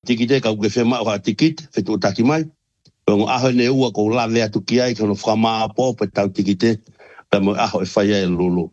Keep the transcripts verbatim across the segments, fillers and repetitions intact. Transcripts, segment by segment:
tikite ka uke fema o tikit fetu taki mai. Ngo aho ne ua ko la le atu ki ai kono frama po pe tau tikite pe mo aho e fai e lulu.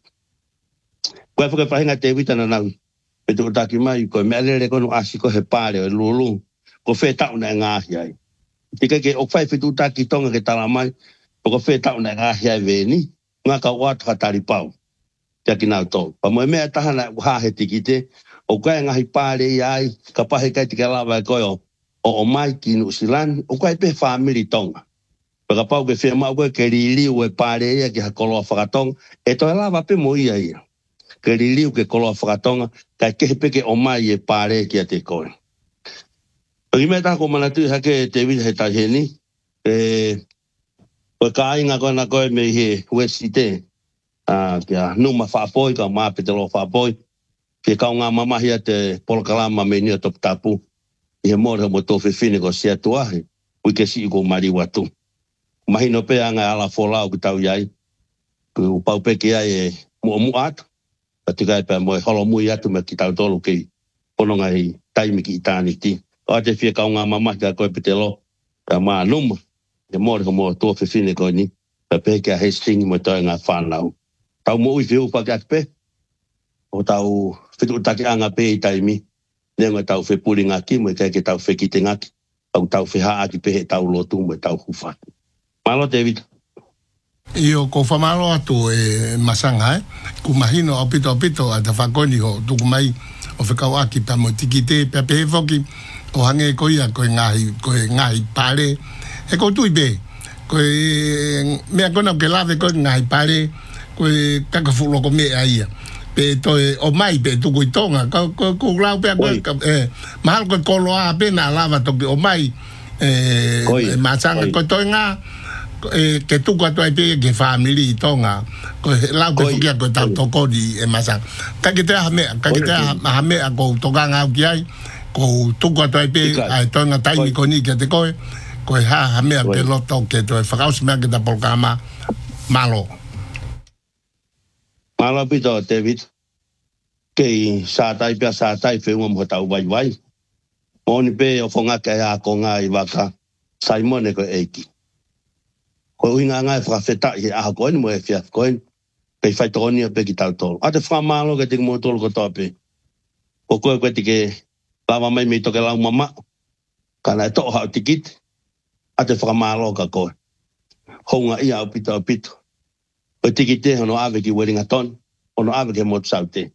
Koe fuke whahinga te wita na nau fetu taki mai ko me alere kono asiko he pare e lulu ko fe tau na ngahi ai. Tika ke o fai fetu taki tonga ke tala mai ko fe tau na ngahi ai veni nga ka watu hatari pau. Taki nau tau. Pa mo e mea tahana ha he tikite o kai ngahi pare ai ka pahe kai tika lava e koe o o mai ki New Zealand o kai pe family tonga. Paka pau ke fia mau koe ke riliu e pare ia ki ha koloa whakatonga e toi lava pe mo ia ia. Ke riliu ke koloa whakatonga kai ke peke o mai e pare ki a te koe. Paki mea tako manatu hake te wita he taheni e koe ka ainga koe na koe me he huesite uh, kia numa whaapoi ka maa pe te lo whaapoi ke kau ngā mamahia te polokalama me nia top tapu i he mōre mo tō whiwhine ko sia tuahe, ui ke si i ko mari watu. Mahino pe anga ala wholau ki tau iai, ku pau peke ai e mua mua atu, pa tikai pe mo e holo mui atu me ki tau tolu ki pononga i taimi ki i tāni ti. O te whia kau ngā mamahi ka koe pe te lo, ka maa numa, e mōre ko mo tō whiwhine ko ni, pa peke a he stingi mo toi ngā whanau. Tau mo ui whiu pa ki atu pe, o tau whitu taki anga pe i taimi, nenga tau fe puri ngaki mo kai ke tau fe kite ngaki au tau fe ha aki pe tau lotu mo tau hufa. Malo David. Io ko famalo atu e masanga e ku mahino opito opito ata fakoni ho tu mai o fe kau aki pa mo tikite pe pe foki o hange ko ia ko ngai ko ngai pare e ko tu be ko me kona ke lave ko ngai pare ko ka ka fulo ko me ai pe to o mai pe tu kuitonga ko ko ko lau pe ko eh mal ko ko lo a pe na lava to o mai eh masanga ko to nga eh que tu ko to pe que family tonga ko lau ko fu ko ta to ko di e masanga ka que te ha me ka que te ha me ko to nga ki ai ko tu ko to pe ai to nga tai ni ko ni que te ko ko ha ha me pe lo to que to fa kaus me que ta por kama malo. Malo pito David ke sa tai pia sa tai fe mo tau vai vai oni pe o fonga ke a ko nga i waka Simon ko eki ko inga nga fra feta i a ko ni mo e fia ko pe fai toni pe ki tau tol ate fra malo ke te mo tol ko tope ko ko ko tike lava mai me to ke la mama kana to ha tikit ate fra malo ka ko honga i a pito pito o tikite ono ave ki Wellington ono ave ke mo saute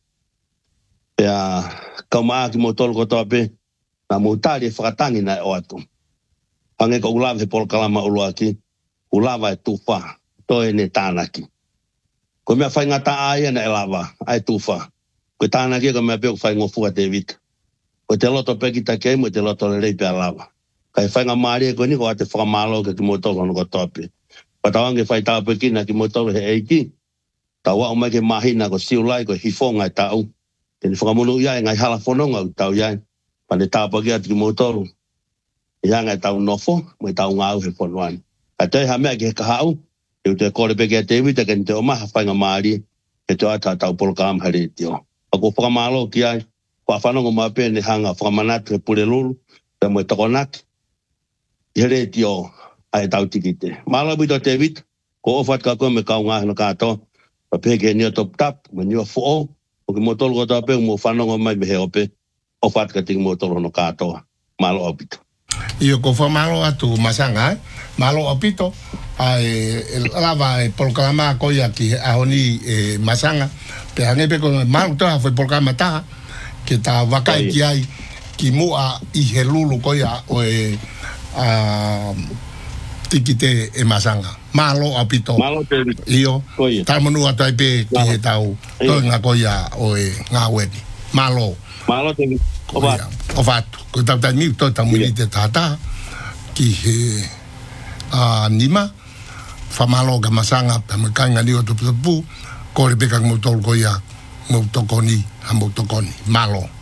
pea kama ki mo tol ko tope na mo tali fratangi na o atu ange ko ulave por kalama uluaki ulava e tufa to e ne tanaki ko me fai ngata ai na elava ai tufa ko tanaki ko me pe fai ngofu a David ko te loto pe kita ke mo te loto le pe lava kai fai nga mari ko ni ko ate fra malo ke mo tol ko tope patawange fai tau pe kina ki motor he eiki tawa o mai ke mahina ko siulai ko hifonga tau ten whakamunu ia ngai hala whanonga tau ia pane tau pa kia ki motor ia ngai tau nofo mo tau ngau he whanuan a te ha mea ke kahau e te kore pe kia te wita ke te o maha whainga maari e te ata tau polokam hare tio a ko whakamalo ki ai kwa whanonga ma pe ne hanga whakamanatu he pure lulu pe mo e takonaki here tio ai tau tikite. Malo bito David, ko ofat ka ko me kau ngah no kato, pa peke ni top tap, me ni fo, o ke motol ko tape mo fanongo mai be ope, ofat ka ting motol no kato. Malo opito. Io ko fa malo atu masanga, malo opito, ai lava e proclama ko ya ki ahoni e masanga, pe hange pe ko malo to foi proclama ta, que ta vakai ki ai ki mua i helulu ko ya o e a tikite e masanga malo apito malo te io tamanu atai pe ki he tau to nga koia o e nga webi malo malo te ova ova ko tau tai mi to tamu ni te tata ki he a nima fa malo ga masanga pa me kanga ni o tu pu ko re pe ka mo tol koia mo tokoni ha mo tokoni malo